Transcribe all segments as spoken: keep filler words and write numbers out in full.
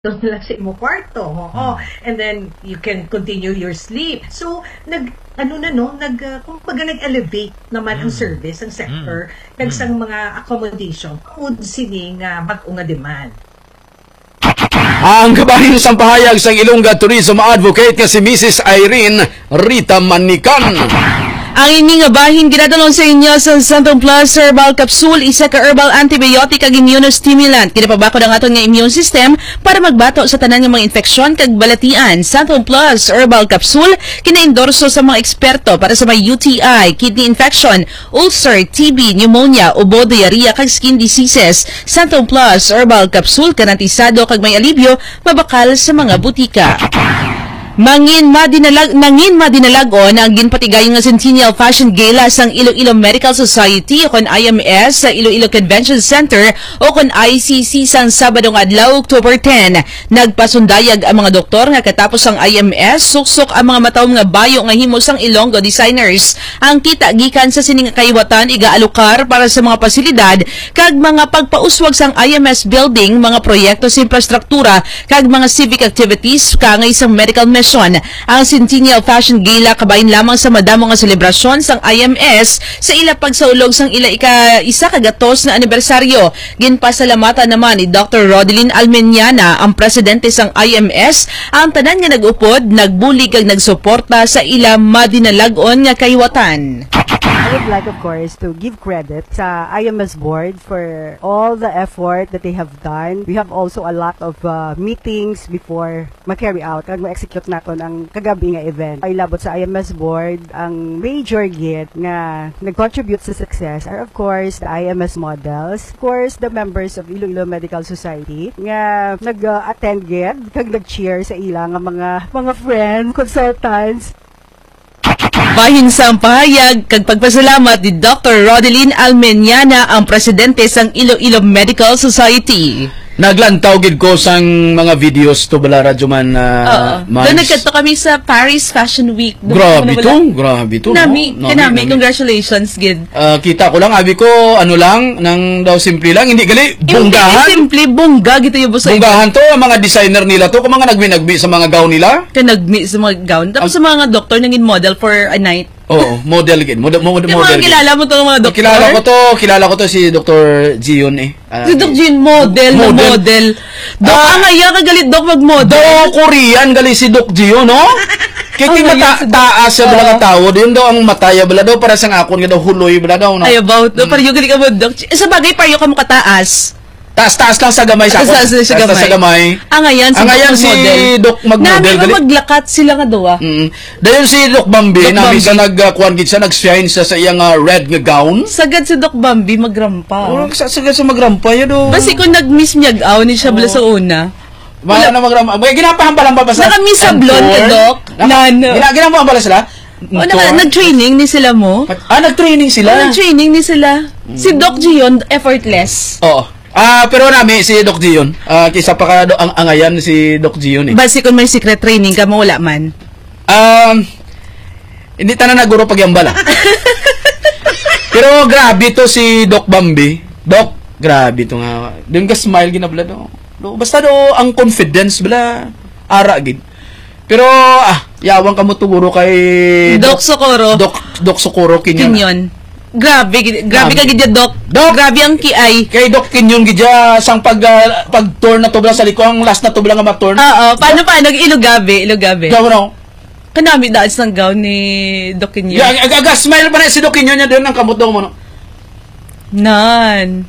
doon lang sa imo kwarto. Oo. And then, you can continue your sleep. So, nag, ano na no, nag, uh, kumbaga nag-elevate naman ang service, ang sector, mm. nagsang mga accommodation, kung sining uh, mag-unga demand. Ang kabahin sa pahayag sa Ilongga Tourism Advocate nga si Missus Irene Rita Manikan. Ang ining bahin ginadalon sa inyo sa Centrum Plus Herbal Capsule, isa ka herbal antibiotic kag immunostimulant. Kinapabako ang aton nga immune system para magbato sa tanan nga mga infeksyon kag balatian. Centrum Plus Herbal Capsule kinaendorso sa mga eksperto para sa may U T I, kidney infection, ulcer, T B, pneumonia, ubo, diarrhea kag skin diseases. Centrum Plus Herbal Capsule garantisado kag may alibyo mabakal sa mga butika. Mangin madinalag nangin madinalagon ang ginpatigayon nga Centennial Fashion Gala sang Iloilo Medical Society o kon I M S sa Iloilo Convention Center o kon I C C sang Sabadong adlaw October tenth. Nagpasundayag ang mga doktor nga katapos ang I M S suksok ang mga matawom nga bayo nga himo sang Ilonggo designers. Ang kita gikan sa sining kayawatan igaalukar para sa mga pasilidad kag mga pagpauswag sang I M S building, mga proyekto sa infrastruktura kag mga civic activities kangay sang medical mission. Ang Centennial Fashion Gala kabayin lamang sa madamo nga selebrasyon sang I M S sa ila pagsaulog sang ila ika isa kagatos na anibersaryo. Ginpasalamatan naman ni Doctor Rodeline Almeniana, ang presidente sang I M S, ang tanan nga nag-upod, nagbulig kag nagsuporta sa ila madinalagon nga kahiwatan. I would like, of course, to give credit sa I M S board for all the effort that they have done. We have also a lot of uh, meetings before ma-carry out kag ma-execute naton ang kagabi nga event. Ay labot sa I M S board, ang major git nga nag-contribute sa success are, of course, the I M S models, of course, the members of Iloilo Medical Society nga nag-attend git kag nag-cheer sa ila nga mga mga friends, consultants. Bahin sa pahayag kag pagpasalamat ni Doctor Rodeline Almeniana, ang presidente sang Iloilo Medical Society. Naglantaw gid ko sang mga videos to bala radyo man uh, uh, doon nagkadto kami sa Paris Fashion Week. Grabe to, grabe to. Nami, no? kinami, congratulations gid. Uh, kita ko lang, abi ko, ano lang, nang daw simple lang, hindi gali, bunggahan. Hindi simple, bungga, gito yung busa. Bunggahan to, ang mga designer nila to, kung mga nagmi-nagmi sa mga gown nila. Kanagmi sa mga gown. Tapos um, sa mga doktor, nangin model for a night. Oo, model gid. Model, model, yung model mga kilala mo to mga doktor? Kilala ko to, kilala ko to si Doctor Gion eh. Uh, si Doc Gion, model, model. na model. Dok, uh, ang iya ka galit, Doc, mag-model. Do, Korean, galit si Doc Gion, no? Kaya oh, mata taas sa bala nga tao, yun daw ang mataya bala daw, para sa akon nga daw, huloy bala daw, no? Ay, about, no? Para yung galit ka mo, Doc. Sa bagay, para yung ka mo kataas. Taas-taas lang sa gamay sa ako. Taas-taas sa gamay. Taas sa gamay. Ang ayan, si, ang si Doc mag-model. Nami ka maglakat sila nga daw, ah. Mm. Dayon si Doc Bambi, nami sa nag-kuhan gid siya, nag-shine sa sa iyang uh, red nga gown. Sagad si Doc Bambi magrampa. Oh, sagad sa magrampa, yun do. Basi kung nag-miss miyag-aw ni siya bala sa una. Wala na magrampa. May ginapahan pa ba sa naka-miss sa blonde ka, Doc? Nano. Ginapahan pala sila? O, nag-training ni sila mo? Ah, nag-training sila? O, nag-training ni sila. Si Doc Gion, effortless. Oo. Ah, uh, pero nami si Doc Gion. Ah, uh, kisa pa ka do ang angayan si Doc Gion eh. Basi kung may secret training ka mo wala man. Um hindi tanan na guro pagyambala. Pero grabe to si Doc Bambi. Doc, grabe to nga. Doon ka smile ginabla do. do. Basta do ang confidence bala ara gid. Pero ah, yawang ka mo tuguro kay Doc, Doc Socorro. Doc Doc Socorro Kinyon. Kinyon. Grabe, grabe ka gidya, Doc. Doc. Grabe ang kiay. Kay Doc Kinyon gidya sang pag uh, pag tour na to bala sa liko, ang last na to bala nga ma-tour. Oo, paano pa nag-ilugabe, ilugabe. Gaw no. Kanami daan sang gown ni Doc Kinyon. Ya, yeah, aga smile pa na si Doc Kinyon niya doon ang kamot mo no. Nan.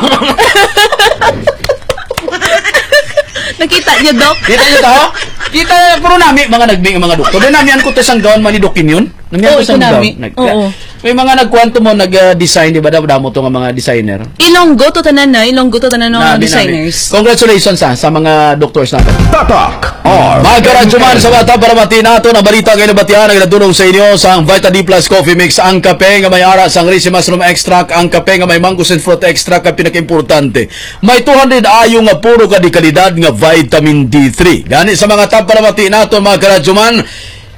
Nakita niyo, Doc? Kita niyo to? Kita pero nami mga nagbi mga doktor. Doon nami an ko to sang gown man ni Doc Kinyon. Namian ko sang gown. Oo. May mga nagkuanto mo nag-design di ba daw mo to nga mga designer. Ilonggo to tanan na, Ilonggo to tanan ng mga designers. Nabi. Congratulations ha, sa mga doctors natin. Tatak or Magkaradyo man sa bata para mati nato na balita kayo na batihan ang natulong sa inyo sa Vita D Plus Coffee Mix, ang kape nga may ara sang Risi Mushroom Extract, ang kape nga may mangoes and fruit extract ka pinaka-importante. May two hundred ayo nga puro ka di kalidad nga vitamin D three. Gani sa mga tap para mati nato mga karadyo man.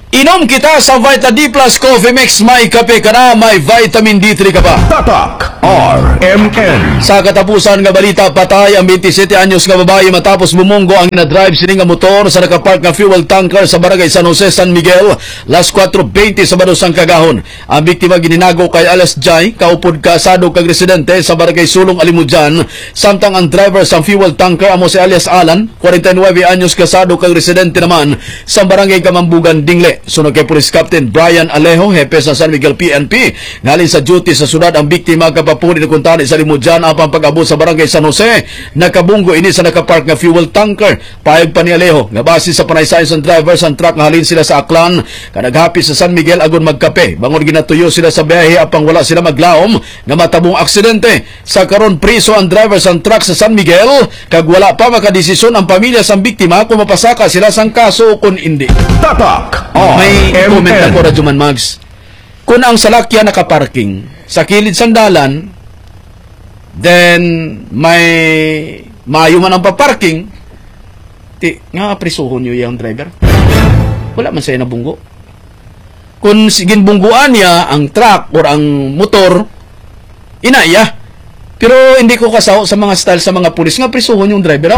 Inom kita sa Vita D Plus Coffee Mix. May kape ka na, may vitamin D three ka pa. Tatak R M N. Sa katapusan nga balita, patay ang twenty-seven anyos nga babae matapos bumunggo ang na-drive sini nga motor sa nakapark nga fuel tanker sa barangay San Jose, San Miguel, las four twenty sa Badusang Kagahon. Ang biktima gininago kay Alas Jai, kaupod kasado kag residente sa barangay Sulong, Alimujan, samtang ang driver sa fuel tanker amo si alias Alan, forty-nine anyos kasado kag residente naman sa barangay Kamambugan, Dingle. Sunod kay Police Captain Brian Alejo, hepe sa San Miguel P N P, ngalin sa duty sa syudad ang biktima kapapuni na kuntani sa Limujan ang pagpag-abot sa barangay San Jose. Nakabunggo ini sa nakapark nga fuel tanker. Payag pa ni Alejo nga base sa panaysayon sa drivers ang truck nga halin sila sa Aklan kanaghapi sa San Miguel agon magkape. Bangon ginatuyo sila sa biyahe apang wala sila maglaom nga matabong aksidente. Sa karon priso ang drivers ang truck sa San Miguel kag wala pa makadesisyon ang pamilya sa biktima kung mapasaka sila sang kaso kung hindi. Tatak May R M comment N. ako, Rajuman Mags. Kung ang salakyan nakaparking sa kilid sandalan, then may maayo man ang paparking, ti, nga prisuhon nyo yung driver. Wala man sa'yo nabunggo. Kung ginbungguan niya ang truck or ang motor, inaya. Pero hindi ko kasaw sa mga style sa mga pulis nga prisuhon yung driver.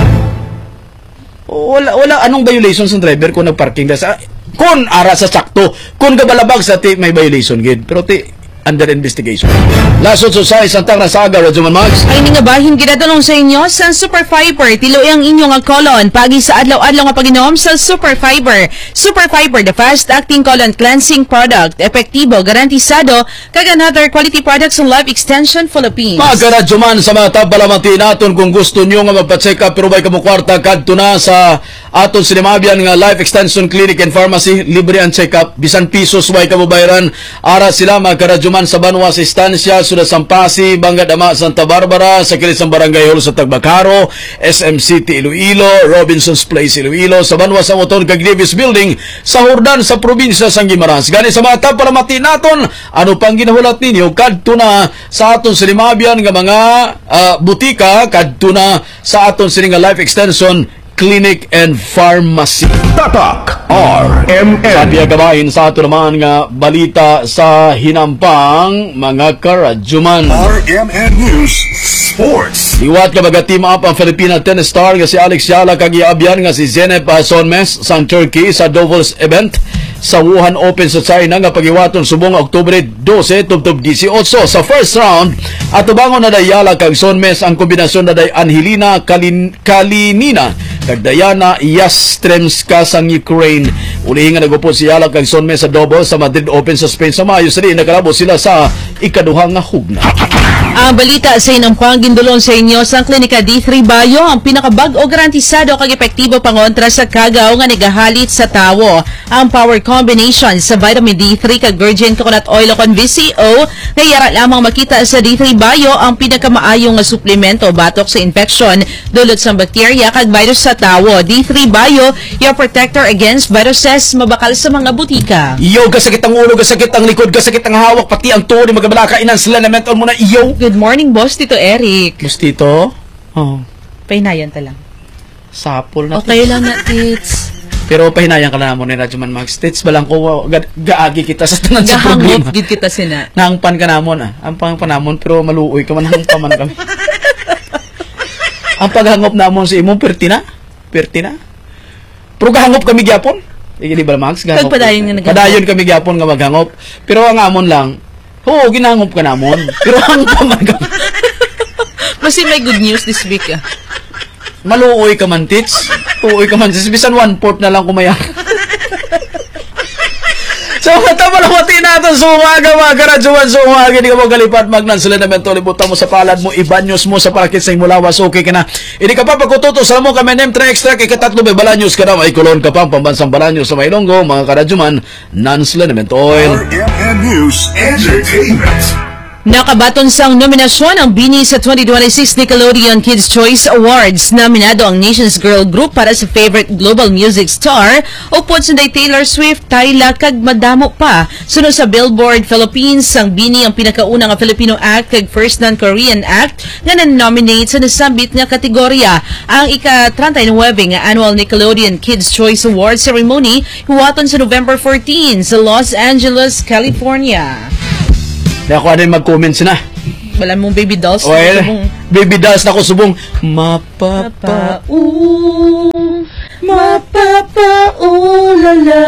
Oh. Wala, wala anong violation sa driver kung nagparking na sa... Kung ara sa sakto, kung gabalabag sa ti, may violation gid. Pero ti, under investigation. Lasod so sa isang tang nasaga, Rajuman Mags. Ay nga bahin ginatanong sa inyo sa Super Fiber. Tiloy ang inyong nga colon. Pagi sa adlaw-adlaw nga pag-inom sa Super Fiber. Super Fiber, the fast-acting colon cleansing product. Epektibo, garantisado, kag another quality products ng Life Extension Philippines. Mga Rajuman, sa mga tabalamati naton kung gusto nyo nga magpa-check up pero may kamukwarta kadto na sa aton sinimabyan nga Life Extension Clinic and Pharmacy. Libre ang check-up. Bisan pisos way kababayaran. Ara sila mga Rajuman sa Banwa sa Estancia, Suda Sampasi, Banga Dama, Santa Barbara, sa kilit sa Barangay Hall sa Tagbacaro, S M City Iloilo, Robinson's Place Iloilo, sa Banwa sa Moton kag Davis Building sa Hordan sa probinsya sang Guimaras. Gani sa mga tapalamati naton, ano pang ginahulat ninyo kadto na sa aton sinimabyan nga mga uh, butika, kadto na sa aton sini nga Life Extension Clinic and Pharmacy. Tatak R M N. Sabi gabahin sa ato naman nga balita sa hinampang mga Karajuman. R M N News Sports. Iwat ka mag-team up ang Filipina tennis star nga si Alex Yala kag iabyan nga si Zenep Sonmes sa Turkey sa doubles event sa Wuhan Open sa China nga pagiwaton subong Oktubre twelve tubtob eighteen. Sa first round atubangon na Yala kag Sonmes ang kombinasyon na day Angelina Kalin Kalinina kag Diana Yastremska sang Ukraine. Uli nga nagupod si Yala kag Sonmes sa double sa Madrid Open sa Spain sa Mayo sa rin nakalabo sila sa ikaduhang nga hugna. Ang balita sa inampang gindulon sa inyo sa Klinika D three Bayo ang pinakabag o garantisado kag epektibo pangontra sa kagaw nga nagahalit sa tawo. Ang power combination sa vitamin D three kag virgin coconut oil o kon V C O nga yara lamang makita sa D three Bayo ang pinakamaayong nga suplemento batok sa infection dulot sa bakterya kag virus sa tawo. D three Bayo, your protector against viruses, mabakal sa mga butika. Iyo, kasakit ang ulo, kasakit ang likod, kasakit ang hawak, pati ang tuwa ni magabalaka inan sila na mental mo na iyo. Good morning, boss. Tito Eric. Mustito? Oh, Pahinayan ta lang. sapol na. Okay lang na, tits. Pero pahinayan ka na mo ni Rajuman Max. Tits ba lang ko, ga gaagi kita sa tanan sa problema. Gahangop, gid kita sina. Nangpan ka namon ah. Ang pang panamon, pero maluoy ka man, hangpa man kami. Ang paghangop namon si imong pertina? Pertina? Pero gahangop kami gyapon. Sige di ba Max? Gahangop. Padayon nga naghangop. Padayon kami gyapon nga maghangop. Pero ang amon lang, oo, ginangop ka namon. Pero hangpa man kami. Kasi may good news this week ah. Maluoy ka man, tits. Uoy ka man, tits. Bisan one-fourth na lang kumaya. So, matamalawati natin sa umaga, mga Karajuman. Sa umaga, hindi ka mo kalipat. Magnan sila na mento. Libutan mo sa palad mo. Ibanyos mo sa parakit sa imulawas. Okay ka na. Hindi ka pa pagkututo sa mo kami. Nem tre extra. Ikatatlo may balanyos ka na. May kulon ka pa. Pambansang balanyos sa Mailonggo. Mga Karajuman. Nan sila na mento oil. R M N News Entertainment. Nakabaton sang nominasyon ang Bini sa twenty twenty-six Nickelodeon Kids' Choice Awards. Nominado ang Nation's Girl Group para sa Favorite Global Music Star, upod sunday Taylor Swift, Tyla, kag madamo pa. Sunod sa Billboard Philippines, ang Bini ang pinakaunang nga Filipino act kag first non-Korean act nga na-nominate sa nasambit nga kategorya. Ang ika-thirty-nine nga Annual Nickelodeon Kids' Choice Awards ceremony huwaton sa November fourteenth sa Los Angeles, California. Na ako ano mag-comment sina. Wala mong baby dolls. Well, subong, baby dolls na ko subong mapapa Mapapa-u, mapapa-ulala.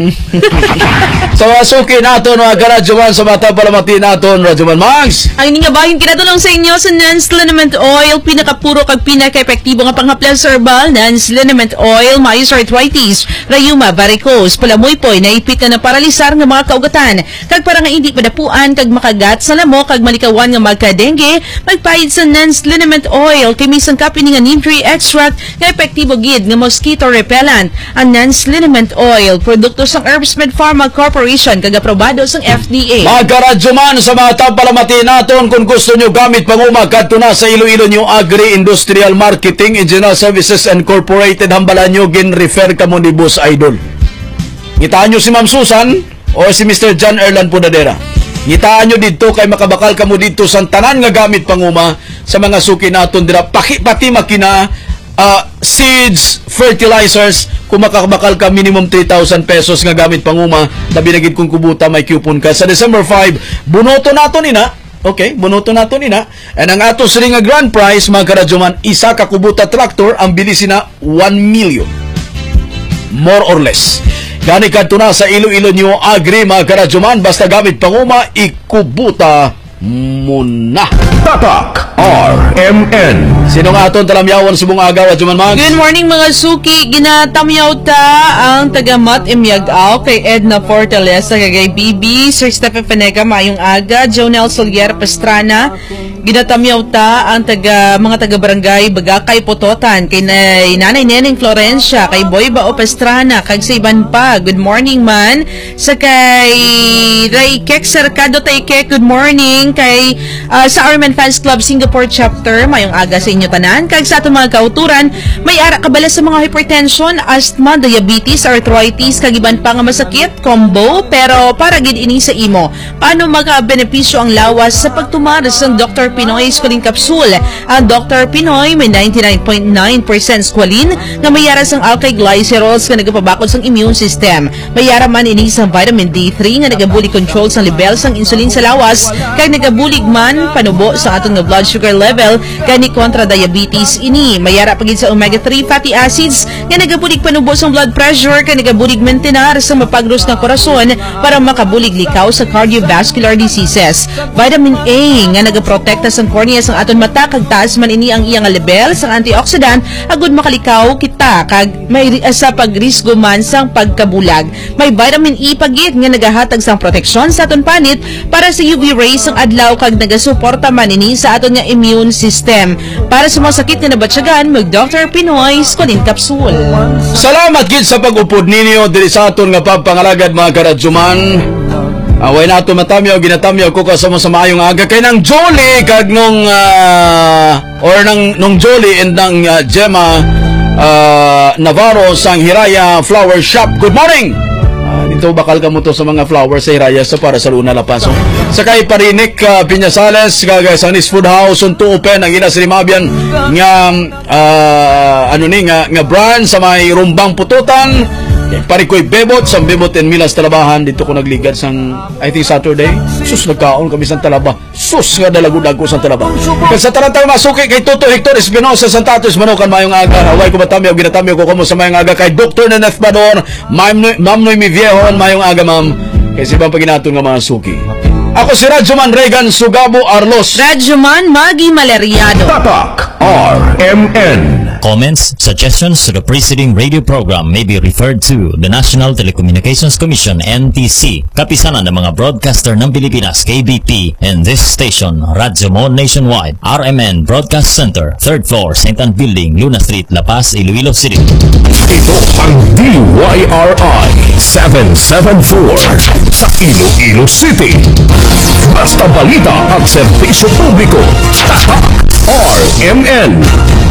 So, asukin natin mga karadyoman sa mata palamati natin, Radyoman Mags. Ang ining bahin kinatulong sa inyo sa Nance Liniment Oil, pinakapuro kag pinaka-epektibo nga panghaplas herbal. Nance Liniment Oil, maayos arthritis, rayuma, varicose, palamoy-poy, naipit na naparalisar nga mga kaugatan. Kag para nga hindi padapuan, kag makagat sa lamo, kag malikawan nga magka-dengue, magpahid sa Nance Liniment Oil, kay misang kapini nga neem tree extract, nga epektibo gid nga mosquito repellent. Ang Nance Liniment Oil, produkto sang Herbsmed Pharma Corporation, kag-aprobado sang F D A. Mga karadyoman sa mata palamati natin, kung gusto nyo gamit panguma, kadto na sa Iloilo nyo Agri-Industrial Marketing Engineer Services Incorporated, hambalan nyo, gin-refer ka mo ni Boss Idol. Ngitaan nyo si Ma'am Susan o si Mister John Erlan Punadera. Ngitaan nyo dito kay makabakal ka mo dito sa tanan nga gamit panguma sa mga suki naton dira, paki pati makina, uh, seeds, fertilizers, kung makakabakal ka minimum three thousand pesos nga gamit panguma na binagid kong kubuta, may coupon ka sa December fifth. Bunoto nato nina. Okay, bunoto nato nina. And ang ato sila nga grand prize, mga karadyoman, isa ka kubuta tractor, ang bilisin na one million. More or less. Gani kadto na sa Iloilo New Agri, mga karadyoman, basta gamit panguma, ikubuta muna. Tatak R M N. Sino nga aton talamyawan subong agaw at Juman Mags? Good morning mga suki, ginatamyaw ta ang taga-mat imyagaw kay Edna Fortaleza, kay B B, Sir Stephen Penega, mayong aga, Jonel Solier Pastrana, ginatamyaw ta ang taga mga taga-barangay Bagakay Pototan, kay Nanay Neneng Florencia, kay Boy Bao Pastrana, kag sa iban pa, good morning man, sa kay Ray Kek Cercado Taykek, good morning, kay uh, sa Armen Fans Club Singapore Chapter, mayong aga sa inyo tanan, kag sa atong mga kauturan, may ara kabala sa mga hypertension, asthma, diabetes, arthritis, kag iban pa nga masakit, combo, pero para gid ini sa imo. Paano maka-benepisyo ang lawas sa pagtumaras ng Doctor Pinoy Squalene Capsule? Ang Doctor Pinoy may ninety-nine point nine percent squalene nga mayara sang alkylglycerols nga nagapabakod sang immune system. Mayara man ini sang vitamin D three nga nagabulig control sang level sang insulin sa lawas, kag nagabulig man panubo sa aton nga blood sugar level kani kontra diabetes ini. Mayara pagid sa omega three fatty acids nga nagabulig panubo sa blood pressure kag nagabulig maintenar sa mapagros nga korason para makabulig likaw sa cardiovascular diseases. Vitamin A nga nagaprotekta sa cornea sang aton mata kag taas man ini ang iyang level sang antioxidant agud makalikaw kita kag may sa pagrisgo man sang pagkabulag. May vitamin E pagid nga nagahatag sang proteksyon sa aton panit para sa U V rays sang adlaw kag nagasuporta man ini sa aton nga immune system. Para sa mga sakit nga nabatsyagan, mag Doctor Pinoy Squalene Capsule. Salamat gid sa pag-upod ninyo diri sa aton nga pagpangalagad, mga karadyoman. Away na ito matamyaw, ginatamyaw ko kasama sa maayong aga kay nang Jolie kag nung uh, or nang nung Jolie and nang uh, Gemma uh, Navarro sang Hiraya Flower Shop. Good morning! Uh, dito bakal ka mo to sa mga flowers sa Hiraya sa para sa Luna La Paso. Sakay Parinik, uh, Piñasales, kag sa Nis Food House, unto open ang ina sinimabian nga uh, ano ni nga, nga brand sa may Rumbang Pututan. Pari ko'y bebot, sa bebot and milas talabahan. Dito ko nagligad sang, I think Saturday. Sus, nagkaon kami sa talaba. Sus, nga dalagudag ko sa talaba. Kaya sa tarantang masuki kay Toto Hector Espinosa Santatos Manukan mayong aga. Haway ko matamyaw, ginatamyaw ko kamo sa mayong aga kay Doctor Neneth Bador, Ma'am Noemi Viejo, mayong aga ma'am. Kasi ibang paginaton nga mga suki. Ako si Radyoman Regan Sugabo Arlos. Radyoman Magi Maleriado. Tatak R M N. Comments, suggestions to the preceding radio program may be referred to the National Telecommunications Commission N T C, kapisanan ng mga broadcaster ng Pilipinas K B P, and this station, Radyo Mo Nationwide, R M N Broadcast Center, third floor, Saint Anne Building, Luna Street, La Paz, Iloilo City. Ito ang D Y R I seven seven four sa Iloilo City. Basta balita at serbisyo publiko. Tatak R M N.